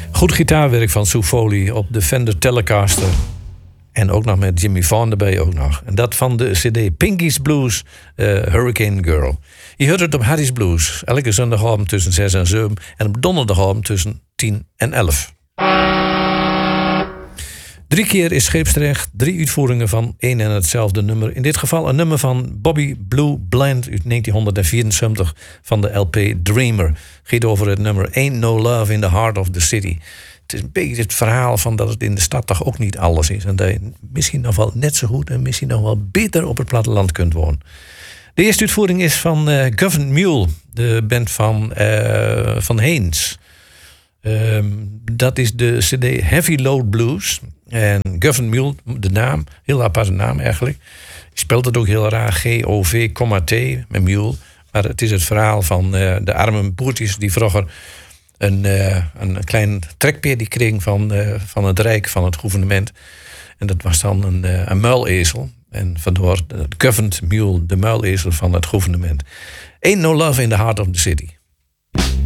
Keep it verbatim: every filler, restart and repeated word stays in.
Goed gitaarwerk van Sue Foley op de Fender Telecaster. En ook nog met Jimmy Vaughan erbij ook nog. En dat van de cd Pinky's Blues, uh, Hurricane Girl. Je hoort het op Harry's Blues. Elke zondagavond tussen zes en zeven. En op donderdagavond tussen tien en elf. Drie keer is scheepsrecht, drie uitvoeringen van één en hetzelfde nummer. In dit geval een nummer van Bobby Blue Bland uit negentien vierenzeventig van de L P Dreamer. Gaat over het nummer Ain't No Love in the Heart of the City. Het is een beetje het verhaal van dat het in de stad toch ook niet alles is. En dat je misschien nog wel net zo goed en misschien nog wel beter op het platteland kunt wonen. De eerste uitvoering is van uh, Governed Mule, de band van, uh, van Haynes. Um, dat is de cd Heavy Load Blues. En Governed Mule, de naam, heel aparte naam eigenlijk. Je speelt het ook heel raar, G O V, T met mule. Maar het is het verhaal van uh, de arme boertjes die vroeger een, uh, een klein trekpeer kregen van, uh, van het Rijk, van het gouvernement. En dat was dan een, uh, een muilezel. En vandoor de Governed Mule, de muilezel van het gouvernement. Ain't No Love in the Heart of the City.